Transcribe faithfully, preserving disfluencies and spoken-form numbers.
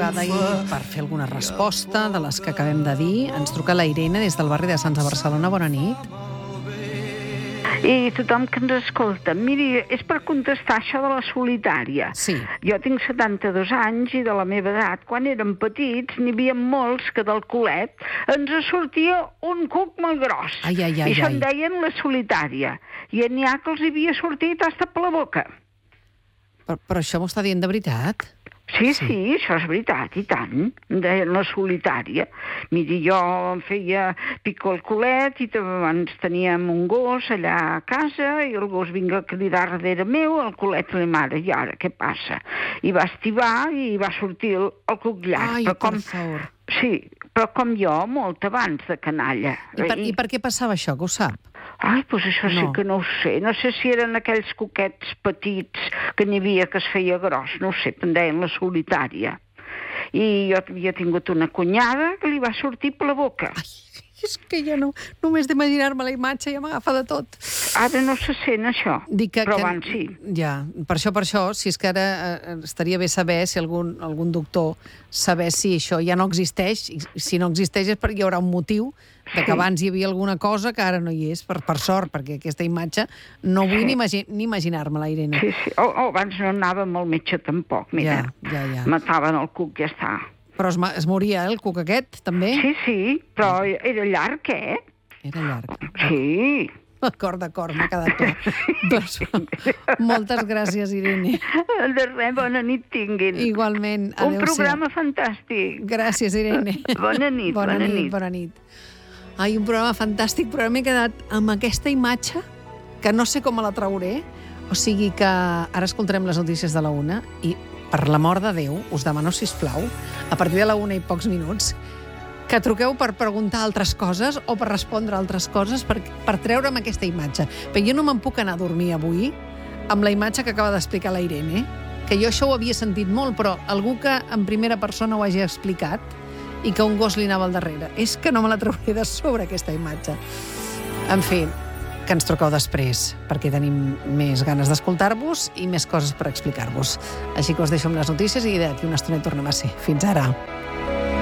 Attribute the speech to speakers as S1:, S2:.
S1: trucada i per fer alguna resposta de les que acabem de dir. Ens truca la Irene des del barri de Sants de Barcelona. Bona nit.
S2: I tothom que ens escolta, miri, és per contestar això de la solitària.
S1: Sí.
S2: Jo tinc setanta-dos anys i de la meva edat, quan érem petits, n'hi havia molts que del culet ens sortia un cuc molt gros.
S1: Ai, ai, ai,
S2: I se'n
S1: ai.
S2: deien la solitària. I n'hi ha que els havia sortit hasta per la boca.
S1: Però, però això m'ho està dient de veritat?
S2: Sí, sí, sí, això és veritat, i tant. Em deien la solitària. Miri, jo em feia pico al culet i abans teníem un gos allà a casa i el gos vinga a cridar darrere meu, el culet li mare, i ara què passa? I va estivar i va sortir el, el cuc llarg.
S1: Ai,
S2: però
S1: per
S2: com,
S1: favor.
S2: Sí, però com jo, molt abans de canalla.
S1: I per, I per què passava això, que ho sap?
S2: Ai, doncs això sí
S1: No.
S2: que no ho sé. No sé si eren aquells coquets petits que n'hi havia que es feia gros. No ho sé, em deien la solitària. I jo havia tingut una cunyada que li va sortir per la boca.
S1: Ai, és que ja no... Només d'imaginar-me la imatge ja m'agafa de tot.
S2: Ara no se sent això,
S1: Dic que,
S2: però
S1: que,
S2: abans sí.
S1: Ja, per això, per això, si és que ara eh, estaria bé saber si algun, algun doctor saber si això ja no existeix, i si no existeix és perquè hi haurà un motiu de que
S2: Sí.
S1: abans hi havia alguna cosa que ara no hi és, per, per sort, perquè aquesta imatge no vull
S2: Sí.
S1: ni, imagi ni imaginar-me-la, Irene.
S2: Sí, sí. O, o abans no anàvem al metge tampoc, mira.
S1: Ja, ja, ja.
S2: Mataven el cuc i ja està.
S1: Però es, ma- es moria, eh, el cuc aquest, també?
S2: Sí, sí, però era llarg, eh?
S1: Era llarg.
S2: Sí.
S1: D'acord, d'acord, m'ha quedat clar. Doncs, moltes gràcies, Irene.
S2: De res, bona nit tinguin.
S1: Igualment,
S2: Un
S1: adéu-siau.
S2: programa fantàstic.
S1: Gràcies, Irene.
S2: Bona nit,
S1: bona,
S2: bona
S1: nit.
S2: nit.
S1: Bona nit. Ai, un programa fantàstic, però m'he quedat amb aquesta imatge que no sé com me la trauré. O sigui que ara escoltarem les notícies de la una i, per l'amor de Déu, us demano, sisplau, a partir de la una i pocs minuts, que truqueu per preguntar altres coses o per respondre altres coses per, per treure'm aquesta imatge. Però jo no me'n puc anar a dormir avui amb la imatge que acaba d'explicar la Irene, que jo això ho havia sentit molt, però algú que en primera persona ho hagi explicat i que un gos li anava al darrere. És que no me la trauré de sobre, aquesta imatge. En fi, que ens truqueu després, perquè tenim més ganes d'escoltar-vos i més coses per explicar-vos. Així que us deixo amb les notícies i d'aquí una estona hi tornem a ser. Fins ara.